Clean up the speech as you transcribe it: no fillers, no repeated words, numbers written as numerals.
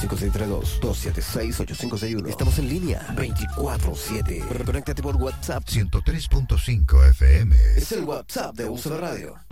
5632-276-8561. Estamos en línea 24/7. Conéctate por WhatsApp 103.5 FM. Es el WhatsApp de Uso de Radio.